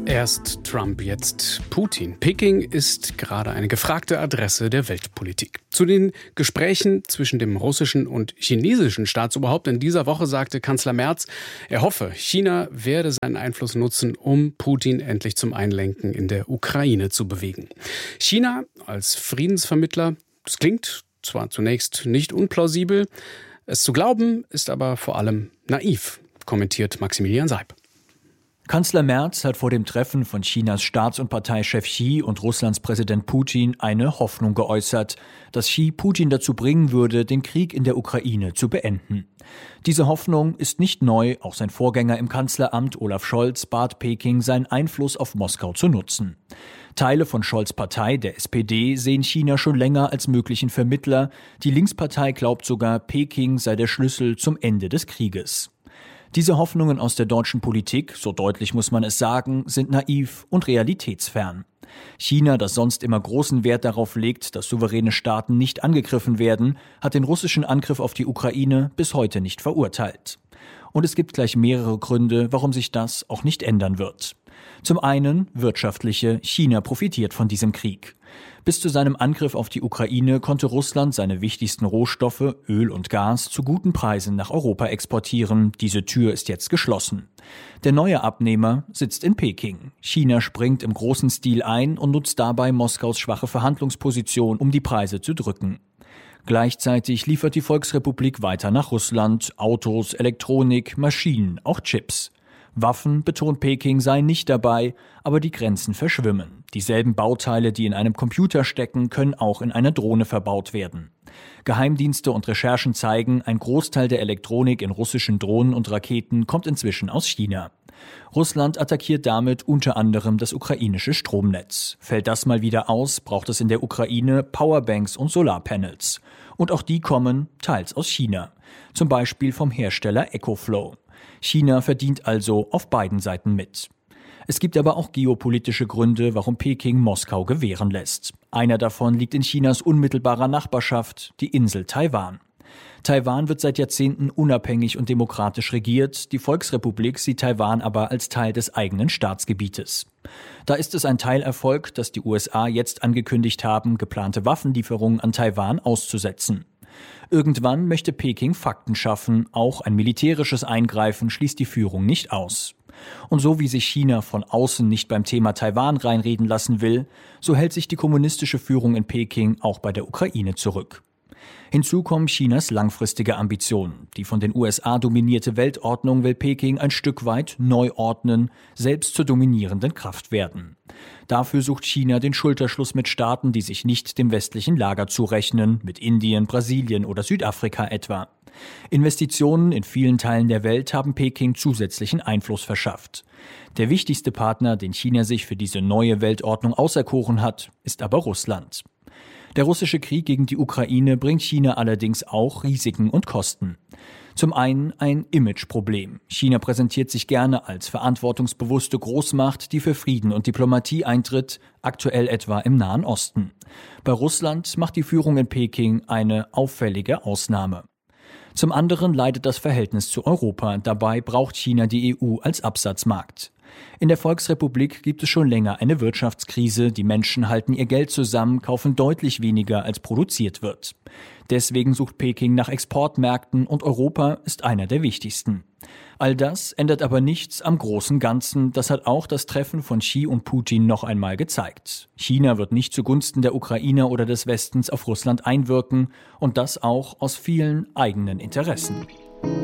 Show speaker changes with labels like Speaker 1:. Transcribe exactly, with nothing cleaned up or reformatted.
Speaker 1: Erst Trump, jetzt Putin. Peking ist gerade eine gefragte Adresse der Weltpolitik. Zu den Gesprächen zwischen dem russischen und chinesischen Staatsoberhaupt in dieser Woche sagte Kanzler Merz, er hoffe, China werde seinen Einfluss nutzen, um Putin endlich zum Einlenken in der Ukraine zu bewegen. China als Friedensvermittler, das klingt zwar zunächst nicht unplausibel, es zu glauben ist aber vor allem naiv, kommentiert Maximilian Seib.
Speaker 2: Kanzler Merz hat vor dem Treffen von Chinas Staats- und Parteichef Xi und Russlands Präsident Putin eine Hoffnung geäußert, dass Xi Putin dazu bringen würde, den Krieg in der Ukraine zu beenden. Diese Hoffnung ist nicht neu, auch sein Vorgänger im Kanzleramt Olaf Scholz bat Peking, seinen Einfluss auf Moskau zu nutzen. Teile von Scholz' Partei, der S P D, sehen China schon länger als möglichen Vermittler. Die Linkspartei glaubt sogar, Peking sei der Schlüssel zum Ende des Krieges. Diese Hoffnungen aus der deutschen Politik, so deutlich muss man es sagen, sind naiv und realitätsfern. China, das sonst immer großen Wert darauf legt, dass souveräne Staaten nicht angegriffen werden, hat den russischen Angriff auf die Ukraine bis heute nicht verurteilt. Und es gibt gleich mehrere Gründe, warum sich das auch nicht ändern wird. Zum einen wirtschaftliche. China profitiert von diesem Krieg. Bis zu seinem Angriff auf die Ukraine konnte Russland seine wichtigsten Rohstoffe, Öl und Gas, zu guten Preisen nach Europa exportieren. Diese Tür ist jetzt geschlossen. Der neue Abnehmer sitzt in Peking. China springt im großen Stil ein und nutzt dabei Moskaus schwache Verhandlungsposition, um die Preise zu drücken. Gleichzeitig liefert die Volksrepublik weiter nach Russland Autos, Elektronik, Maschinen, auch Chips. Waffen, betont Peking, seien nicht dabei, aber die Grenzen verschwimmen. Dieselben Bauteile, die in einem Computer stecken, können auch in einer Drohne verbaut werden. Geheimdienste und Recherchen zeigen, ein Großteil der Elektronik in russischen Drohnen und Raketen kommt inzwischen aus China. Russland attackiert damit unter anderem das ukrainische Stromnetz. Fällt das mal wieder aus, braucht es in der Ukraine Powerbanks und Solarpanels. Und auch die kommen teils aus China. Zum Beispiel vom Hersteller EcoFlow. China verdient also auf beiden Seiten mit. Es gibt aber auch geopolitische Gründe, warum Peking Moskau gewähren lässt. Einer davon liegt in Chinas unmittelbarer Nachbarschaft, die Insel Taiwan. Taiwan wird seit Jahrzehnten unabhängig und demokratisch regiert. Die Volksrepublik sieht Taiwan aber als Teil des eigenen Staatsgebietes. Da ist es ein Teilerfolg, dass die U S A jetzt angekündigt haben, geplante Waffenlieferungen an Taiwan auszusetzen. Irgendwann möchte Peking Fakten schaffen, auch ein militärisches Eingreifen schließt die Führung nicht aus. Und so wie sich China von außen nicht beim Thema Taiwan reinreden lassen will, so hält sich die kommunistische Führung in Peking auch bei der Ukraine zurück. Hinzu kommen Chinas langfristige Ambitionen. Die von den U S A dominierte Weltordnung will Peking ein Stück weit neu ordnen, selbst zur dominierenden Kraft werden. Dafür sucht China den Schulterschluss mit Staaten, die sich nicht dem westlichen Lager zurechnen, mit Indien, Brasilien oder Südafrika etwa. Investitionen in vielen Teilen der Welt haben Peking zusätzlichen Einfluss verschafft. Der wichtigste Partner, den China sich für diese neue Weltordnung auserkoren hat, ist aber Russland. Der russische Krieg gegen die Ukraine bringt China allerdings auch Risiken und Kosten. Zum einen ein Imageproblem. China präsentiert sich gerne als verantwortungsbewusste Großmacht, die für Frieden und Diplomatie eintritt, aktuell etwa im Nahen Osten. Bei Russland macht die Führung in Peking eine auffällige Ausnahme. Zum anderen leidet das Verhältnis zu Europa. Dabei braucht China die E U als Absatzmarkt. In der Volksrepublik gibt es schon länger eine Wirtschaftskrise. Die Menschen halten ihr Geld zusammen, kaufen deutlich weniger, als produziert wird. Deswegen sucht Peking nach Exportmärkten und Europa ist einer der wichtigsten. All das ändert aber nichts am großen Ganzen. Das hat auch das Treffen von Xi und Putin noch einmal gezeigt. China wird nicht zugunsten der Ukrainer oder des Westens auf Russland einwirken und das auch aus vielen eigenen Interessen.